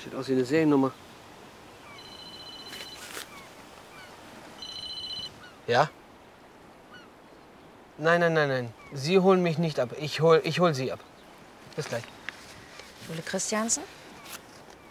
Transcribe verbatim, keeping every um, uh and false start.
Sieht aus wie eine Seriennummer. Ja? Nein, nein, nein, nein. Sie holen mich nicht ab. Ich hol, ich hol Sie ab. Bis gleich. Ole Christiansen?